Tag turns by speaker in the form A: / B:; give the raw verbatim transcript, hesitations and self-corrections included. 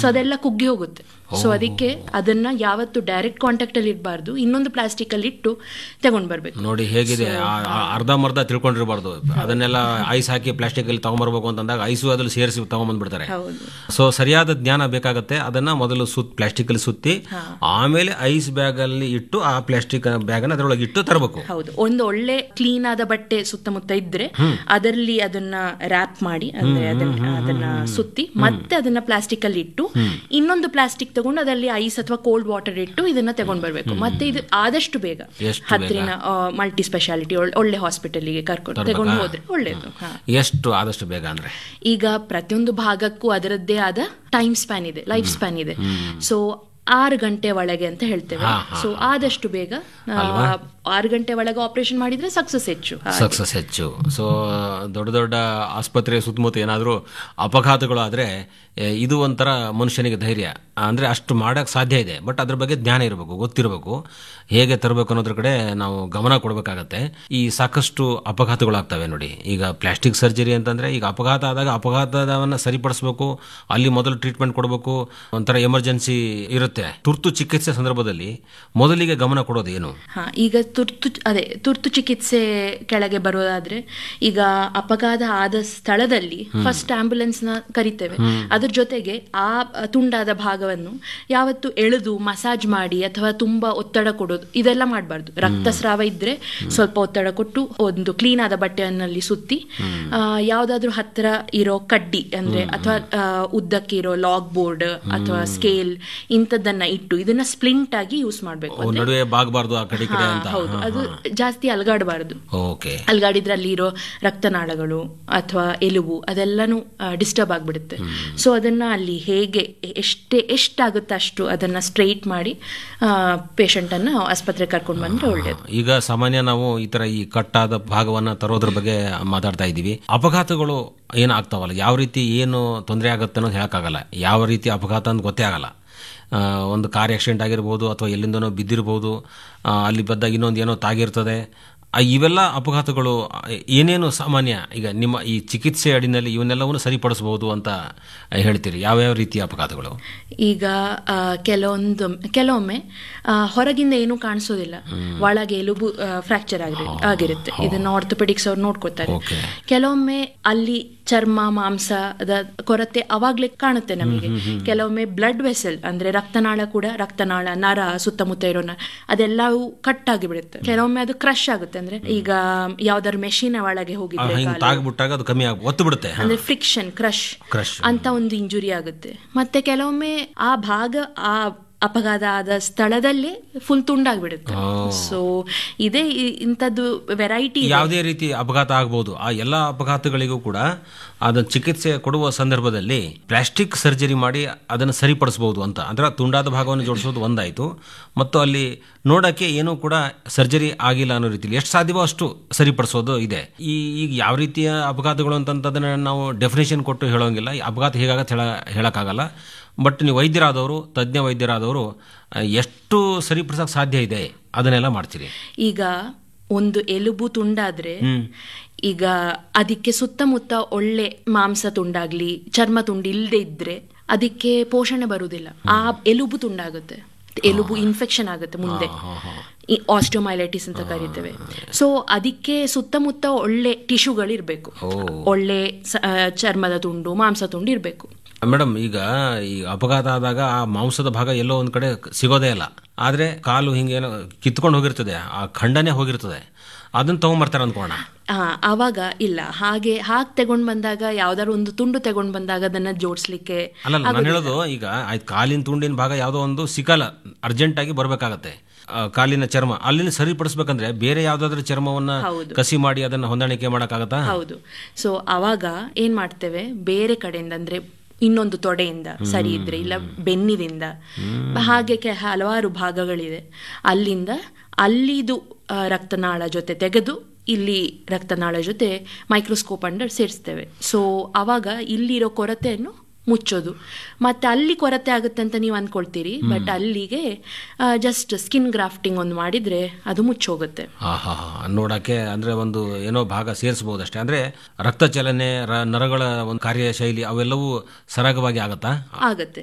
A: ಅದೆಲ್ಲ ಕುಗ್ಗಿ ಹೋಗುತ್ತೆ. ಸೊ ಅದಕ್ಕೆ ಅದನ್ನ ಯಾವತ್ತು ಡೈರೆಕ್ಟ್ ಕಾಂಟ್ಯಾಕ್ಟ್ ಅಲ್ಲಿ ಇಡಬಾರ್ದು, ಇನ್ನೊಂದು ಪ್ಲಾಸ್ಟಿಕ್ ಅಲ್ಲಿ ಇಟ್ಟು ತಗೊಂಡ್ ಬರ್ಬೇಕು.
B: ನೋಡಿ ಹೇಗಿದೆ, ಅರ್ಧ ಮರ್ಧ ತಿಳ್ಕೊಂಡಿರಬಾರ್ದು. ಅದನ್ನೆಲ್ಲ ಐಸ್ ಹಾಕಿ ಪ್ಲಾಸ್ಟಿಕ್ ಅಲ್ಲಿ ತಗೊಂಡ್ಬರ್ಬೇಕು ಅಂತಂದಾಗ ಐಸು ಅದ್ರಲ್ಲಿ ಸೇರಿಸಿ ತಗೊಂಡ್ಬಂದ್ಬಿಡ್ತಾರೆ. ಸೊ ಸರಿಯಾದ ಜ್ಞಾನ ಬೇಕಾಗತ್ತೆ. ಅದನ್ನ ಮೊದಲು ಸುತ್ತ ಪ್ಲಾಸ್ಟಿಕ್ ಅಲ್ಲಿ ಸುತ್ತಿ ಆಮೇಲೆ ಐಸ್ ಬ್ಯಾಗ್ ಅಲ್ಲಿ ಇಟ್ಟು ಆ ಪ್ಲಾಸ್ಟಿಕ್ ಬ್ಯಾಗ್ ಅನ್ನ ಅದರೊಳಗೆ ಇಟ್ಟು ತರಬೇಕು.
A: ಹೌದು, ಒಂದು ಒಳ್ಳೆ ಕ್ಲೀನ್ ಆದ ಬಟ್ಟೆ ಸುತ್ತಮುತ್ತ ಇದ್ರೆ ಅದರಲ್ಲಿ ಅದನ್ನ ರ್ಯಾಪ್ ಮಾಡಿ ಅಂದ್ರೆ ಅದನ್ನ ಅದನ್ನ ಸುತ್ತಿ ಮತ್ತೆ ಅದನ್ನ ಪ್ಲಾಸ್ಟಿಕ್ ಅಲ್ಲಿ ಇಟ್ಟು ಇನ್ನೊಂದು ಪ್ಲಾಸ್ಟಿಕ್ ತಗೊಂಡು ಅದರಲ್ಲಿ ಐಸ್ ಅಥವಾ ಕೋಲ್ಡ್ ವಾಟರ್ ಇಟ್ಟು ಇದನ್ನ ತಗೊಂಡ್ ಬರ್ಬೇಕು. ಮತ್ತೆ ಇದು ಆದಷ್ಟು ಬೇಗ ಹತ್ತಿರ ಮಲ್ಟಿ ಸ್ಪೆಷಾಲಿಟಿ ಒಳ್ಳೆ ಹಾಸ್ಪಿಟಲ್ಗೆ ಕರ್ಕೊಂಡು ತಗೊಂಡು ಹೋದ್ರೆ ಒಳ್ಳೇದು.
B: ಎಷ್ಟು ಆದಷ್ಟು ಬೇಗ ಅಂದ್ರೆ
A: ಈಗ ಪ್ರತಿಯೊಂದು ಭಾಗಕ್ಕೂ ಅದರದ್ದೇ ಆದ ಟೈಮ್ ಸ್ಪ್ಯಾನ್ ಇದೆ, ಲೈಫ್ ಸ್ಪ್ಯಾನ್ ಇದೆ. ಸೊ ಆರು ಗಂಟೆ ಒಳಗೆ ಅಂತ ಹೇಳ್ತೇವೆ. ಸೊ ಆದಷ್ಟು ಬೇಗ ಆರು ಗಂಟೆ ಒಳಗೆ ಆಪರೇಷನ್ ಮಾಡಿದ್ರೆ ಸಕ್ಸಸ್ ಹೆಚ್ಚು
B: ಸಕ್ಸಸ್ ಹೆಚ್ಚು ಸೊ ದೊಡ್ಡ ದೊಡ್ಡ ಆಸ್ಪತ್ರೆ ಸುತ್ತಮುತ್ತ ಏನಾದರೂ ಅಪಘಾತಗಳು ಆದರೆ ಇದು ಒಂಥರ ಮನುಷ್ಯನಿಗೆ ಧೈರ್ಯ, ಅಂದರೆ ಅಷ್ಟು ಮಾಡೋಕ್ಕೆ ಸಾಧ್ಯ ಇದೆ. ಬಟ್ ಅದ್ರ ಬಗ್ಗೆ ಜ್ಞಾನ ಇರಬೇಕು, ಗೊತ್ತಿರಬೇಕು, ಹೇಗೆ ತರಬೇಕು ಅನ್ನೋದ್ರ ಕಡೆ ನಾವು ಗಮನ ಕೊಡಬೇಕಾಗತ್ತೆ. ಈ ಸಾಕಷ್ಟು ಅಪಘಾತಗಳಾಗ್ತವೆ ನೋಡಿ. ಈಗ ಪ್ಲಾಸ್ಟಿಕ್ ಸರ್ಜರಿ ಅಂತಂದರೆ ಈಗ ಅಪಘಾತ ಆದಾಗ ಅಪಘಾತವನ್ನು ಸರಿಪಡಿಸಬೇಕು, ಅಲ್ಲಿ ಮೊದಲು ಟ್ರೀಟ್ಮೆಂಟ್ ಕೊಡಬೇಕು, ಒಂಥರ ಎಮರ್ಜೆನ್ಸಿ ಇರುತ್ತೆ. ತುರ್ತು ಚಿಕಿತ್ಸೆ ಸಂದರ್ಭದಲ್ಲಿ ಮೊದಲಿಗೆ ಗಮನ ಕೊಡೋದು ಏನು?
A: ಹಾ, ಈಗ ತುರ್ತು ಅದೇ ತುರ್ತು ಚಿಕಿತ್ಸೆ ಕೆಳಗೆ ಬರೋದಾದ್ರೆ ಈಗ ಅಪಘಾತ ಆದ ಸ್ಥಳದಲ್ಲಿ ಫಸ್ಟ್ ಆಂಬ್ಯುಲೆನ್ಸ್ ನ ಕರಿತೇವೆ. ಅದ್ರ ಜೊತೆಗೆ ಆ ತುಂಡಾದ ಭಾಗವನ್ನು ಯಾವತ್ತು ಎಳೆದು ಮಸಾಜ್ ಮಾಡಿ ಅಥವಾ ತುಂಬಾ ಒತ್ತಡ ಕೊಡೋದು ಇದೆಲ್ಲ ಮಾಡಬಾರ್ದು. ರಕ್ತಸ್ರಾವ ಇದ್ರೆ ಸ್ವಲ್ಪ ಒತ್ತಡ ಕೊಟ್ಟು ಒಂದು ಕ್ಲೀನ್ ಆದ ಬಟ್ಟೆಯಲ್ಲಿ ಸುತ್ತಿ ಯಾವ್ದಾದ್ರು ಹತ್ತಿರ ಇರೋ ಕಡ್ಡಿ ಅಂದ್ರೆ ಅಥವಾ ಉದ್ದಕ್ಕೆ ಇರೋ ಲಾಗ್ ಬೋರ್ಡ್ ಅಥವಾ ಸ್ಕೇಲ್ ಇಂಥದ್ದನ್ನ ಇಟ್ಟು ಇದನ್ನ ಸ್ಪ್ಲಿಂಟ್ ಆಗಿ ಯೂಸ್ ಮಾಡಬೇಕು. ಹೌದು, ಅದು ಜಾಸ್ತಿ ಅಲ್ಗಾಡಬಾರದು. ಅಲ್ಗಾಡಿದ್ರೆ ಅಲ್ಲಿ ಇರೋ ರಕ್ತನಾಳಗಳು ಅಥವಾ ಎಲುಬು ಅದೆಲ್ಲಾನು ಡಿಸ್ಟರ್ಬ್ ಆಗ್ಬಿಡುತ್ತೆ. ಸೊ ಅದನ್ನ ಅಲ್ಲಿ ಹೇಗೆ ಎಷ್ಟೇ ಎಷ್ಟಾಗುತ್ತೆ ಅಷ್ಟು ಅದನ್ನ ಸ್ಟ್ರೈಟ್ ಮಾಡಿ ಪೇಷಂಟ್ ಅನ್ನ ಆಸ್ಪತ್ರೆ ಕರ್ಕೊಂಡು ಬಂದ್ರೆ ಒಳ್ಳೇದು.
B: ಈಗ ಸಾಮಾನ್ಯ ನಾವು ಈ ತರ ಈ ಕಟ್ಟಾದ ಭಾಗವನ್ನ ತರೋದ್ರ ಬಗ್ಗೆ ಮಾತಾಡ್ತಾ ಇದ್ದೀವಿ. ಅಪಘಾತಗಳು ಏನಾಗ್ತಾವಲ್ಲ, ಯಾವ ರೀತಿ ಏನು ತೊಂದರೆ ಆಗುತ್ತೆ ಅನ್ನೋದು ಹೇಳಕ್ಕಾಗಲ್ಲ. ಯಾವ ರೀತಿ ಅಪಘಾತ ಅಂತ ಗೊತ್ತೇ ಆಗಲ್ಲ. ಒಂದು ಕಾರ್ ಆಕ್ಸಿಡೆಂಟ್ ಆಗಿರ್ಬೋದು ಅಥವಾ ಎಲ್ಲಿಂದನೋ ಬಿದ್ದಿರ್ಬೋದು, ಅಲ್ಲಿ ಬದ್ದಾಗ ಇನ್ನೊಂದು ಏನೋ ತಾಗಿರ್ತದೆ. ಇವೆಲ್ಲ ಅಪಘಾತಗಳು ಏನೇನು ಸಾಮಾನ್ಯ ಈಗ ನಿಮ್ಮ ಈ ಚಿಕಿತ್ಸೆ ಅಡಿನಲ್ಲಿ ಇವನ್ನೆಲ್ಲವನ್ನು ಸರಿಪಡಿಸಬಹುದು ಅಂತ ಹೇಳ್ತೀರಿ? ಯಾವ್ಯಾವ ರೀತಿಯ ಅಪಘಾತಗಳು?
A: ಈಗ ಕೆಲವೊಂದು ಕೆಲವೊಮ್ಮೆ ಹೊರಗಿಂದ ಏನೂ ಕಾಣಿಸೋದಿಲ್ಲ, ಒಳಗೆ ಎಲುಬು ಫ್ರಾಕ್ಚರ್ ಆಗಿ ಆಗಿರುತ್ತೆ. ಇದನ್ನ ಆರ್ಥೋಪೆಡಿಕ್ಸ್ ಅವ್ರು ನೋಡ್ಕೊತಾರೆ. ಕೆಲವೊಮ್ಮೆ ಅಲ್ಲಿ ಚರ್ಮ ಮಾಂಸದ ಕೊರತೆ ಅವಾಗ್ಲೇ ಕಾಣುತ್ತೆ ನಮಗೆ. ಕೆಲವೊಮ್ಮೆ ಬ್ಲಡ್ ವೆಸಲ್ ಅಂದ್ರೆ ರಕ್ತನಾಳ ಕೂಡ ರಕ್ತನಾಳ ನರ ಸುತ್ತಮುತ್ತ ಇರೋ ಅದೆಲ್ಲವೂ ಕಟ್ ಆಗಿ ಬಿಡುತ್ತೆ. ಕೆಲವೊಮ್ಮೆ ಅದು ಕ್ರಶ್ ಆಗುತ್ತೆ, ಅಂದ್ರೆ ಈಗ ಯಾವ್ದಾದ್ರು ಮೆಷಿನ್ ಒಳಗೆ ಹೋಗಿದ್ರೆ ಅಂದ್ರೆ ಫ್ರಿಕ್ಷನ್ ಕ್ರಶ್ ಅಂತ ಒಂದು ಇಂಜುರಿ ಆಗುತ್ತೆ. ಮತ್ತೆ ಕೆಲವೊಮ್ಮೆ ಆ ಭಾಗ ಆ ಅಪಘಾತ ಆದ ಸ್ಥಳದಲ್ಲೇ ಫುಲ್ ತುಂಡಾಗ್ಬಿಡುತ್ತೆ. ಸೊ ಇದೇ ಇಂಥದ್ದು ವೆರೈಟಿ.
B: ಯಾವುದೇ ರೀತಿ ಅಪಘಾತ ಆಗಬಹುದು. ಆ ಎಲ್ಲ ಅಪಘಾತಗಳಿಗೂ ಕೂಡ ಅದನ್ನ ಚಿಕಿತ್ಸೆ ಕೊಡುವ ಸಂದರ್ಭದಲ್ಲಿ ಪ್ಲಾಸ್ಟಿಕ್ ಸರ್ಜರಿ ಮಾಡಿ ಅದನ್ನು ಸರಿಪಡಿಸಬಹುದು ಅಂತ. ಅಂದ್ರೆ ತುಂಡಾದ ಭಾಗವನ್ನು ಜೋಡಿಸೋದು ಒಂದಾಯ್ತು, ಮತ್ತು ಅಲ್ಲಿ ನೋಡಕ್ಕೆ ಏನೂ ಕೂಡ ಸರ್ಜರಿ ಆಗಿಲ್ಲ ಅನ್ನೋ ರೀತಿಯಲ್ಲಿ ಎಷ್ಟು ಸಾಧ್ಯವೋ ಅಷ್ಟು ಸರಿಪಡಿಸೋದು ಇದೆ. ಈ ಈಗ ಯಾವ ರೀತಿಯ ಅಪಘಾತಗಳು ಅಂತಂತದನ್ನ ನಾವು ಡೆಫಿನೇಷನ್ ಕೊಟ್ಟು ಹೇಳೋಂಗಿಲ್ಲ. ಅಪಘಾತ ಹೇಗಾಗತ್ತೆ ಹೇಳ ಹೇಳಕ್ಕಾಗಲ್ಲ. ಬಟ್ ನೀವು ವೈದ್ಯರಾದವರು, ತಜ್ಞ ವೈದ್ಯರಾದವರು ಎಷ್ಟು ಸರಿಪಡಿಸಕ್ಕೆ ಸಾಧ್ಯ ಇದೆ ಅದನ್ನೆಲ್ಲ ಮಾಡ್ತೀರಿ.
A: ಈಗ ಒಂದು ಎಲುಬು ತುಂಡಾದ್ರೆ ಈಗ ಅದಕ್ಕೆ ಸುತ್ತಮುತ್ತ ಒಳ್ಳೆ ಮಾಂಸ ತುಂಡಾಗ್ಲಿ ಚರ್ಮ ತುಂಡು ಇಲ್ಲದೆ ಇದ್ರೆ ಅದಕ್ಕೆ ಪೋಷಣೆ ಬರುವುದಿಲ್ಲ. ಆ ಎಲುಬು ತುಂಡಾಗುತ್ತೆ, ಎಲುಬು ಇನ್ಫೆಕ್ಷನ್ ಆಗುತ್ತೆ ಮುಂದೆ, ಆಸ್ಟಿಯೋಮೈಲೈಟಿಸ್ ಅಂತ ಕರಿತೇವೆ. ಸೊ ಅದಕ್ಕೆ ಸುತ್ತಮುತ್ತ ಒಳ್ಳೆ ಟಿಶ್ಯೂಗಳು ಇರಬೇಕು, ಒಳ್ಳೆ ಚರ್ಮದ ತುಂಡು ಮಾಂಸ ತುಂಡು ಇರಬೇಕು.
B: ಮೇಡಮ್, ಈಗ ಈ ಅಪಘಾತ ಆದಾಗ ಆ ಮಾಂಸದ ಭಾಗ ಎಲ್ಲೋ ಒಂದ್ ಕಡೆ ಸಿಗೋದೇ ಇಲ್ಲ, ಆದ್ರೆ ಕಾಲು ಹಿಂಗೇನೋ ಕಿತ್ಕೊಂಡು ಹೋಗಿರ್ತದೆ, ಆ ಖಂಡನೆ ಹೋಗಿರ್ತದೆ, ಅದನ್ನ ತಗೊಂಡ್ಬರ್ತಾರೆ ಅಂದ್ಕೋಣ.
A: ಆವಾಗ ಇಲ್ಲ, ಹಾಗೆ ಹಾಗೆ ತಗೊಂಡ್ ಬಂದಾಗ ಯಾವ್ದಾದ್ರು ಒಂದು ತುಂಡು ತಗೊಂಡ್ ಬಂದಾಗ ಅದನ್ನ ಜೋಡಿಸ್ಲಿಕ್ಕೆ
B: ಅಲ್ಲ. ನಾನು ಹೇಳೋದು ಈಗ ಆಯ್ತು, ಕಾಲಿನ ತುಂಡಿನ ಭಾಗ ಯಾವುದೋ ಒಂದು ಸಿಕ್ಕಲ್ಲ, ಅರ್ಜೆಂಟ್ ಆಗಿ ಬರ್ಬೇಕಾಗತ್ತೆ. ಕಾಲಿನ ಚರ್ಮ ಅಲ್ಲಿನ ಸರಿಪಡಿಸ್ಬೇಕಂದ್ರೆ ಬೇರೆ ಯಾವ್ದಾದ್ರು ಚರ್ಮವನ್ನ ಕಸಿ ಮಾಡಿ ಅದನ್ನ ಹೊಂದಾಣಿಕೆ ಮಾಡಕ್ಕಾಗತ್ತಾ?
A: ಹೌದು. ಸೊ ಅವಾಗ ಏನ್ ಮಾಡ್ತೇವೆ, ಬೇರೆ ಕಡೆಯಿಂದ ಅಂದ್ರೆ ಇನ್ನೊಂದು ತೊಡೆಯಿಂದ ಸರಿ ಇದ್ರೆ ಇಲ್ಲ ಬೆನ್ನಿದಿಂದ ಹಾಗೆ ಹಲವಾರು ಭಾಗಗಳಿದೆ, ಅಲ್ಲಿಂದ ಅಲ್ಲಿದು ರಕ್ತನಾಳ ಜೊತೆ ತೆಗೆದು ಇಲ್ಲಿ ರಕ್ತನಾಳ ಜೊತೆ ಮೈಕ್ರೋಸ್ಕೋಪ್ ಅಂಡರ್ ಸೇರಿಸ್ತೇವೆ. ಸೊ ಅವಾಗ ಇಲ್ಲಿರೋ ಕೊರತೆಯನ್ನು ಮುಚ್ಚೋದು. ಮತ್ತೆ ಅಲ್ಲಿ ಕೊರತೆ ಆಗುತ್ತೆ ಅಂತ ನೀವು ಅಂದ್ಕೊಳ್ತೀರಿ, ಬಟ್ ಅಲ್ಲಿಗೆ ಜಸ್ಟ್ ಸ್ಕಿನ್ ಗ್ರಾಫ್ಟಿಂಗ್ ಒಂದು ಮಾಡಿದ್ರೆ ಅದು ಮುಚ್ಚೋಗುತ್ತೆ.
B: ನೋಡಕ್ಕೆ ಅಂದ್ರೆ ಒಂದು ಏನೋ ಭಾಗ ಸೇರಿಸಬಹುದು ಅಷ್ಟೇ. ಅಂದ್ರೆ ರಕ್ತ ಚಲನೆ, ನರಗಳ ಒಂದು ಕಾರ್ಯಶೈಲಿ ಅವೆಲ್ಲವೂ ಸರಾಗವಾಗಿ ಆಗತ್ತಾ?
A: ಆಗತ್ತೆ.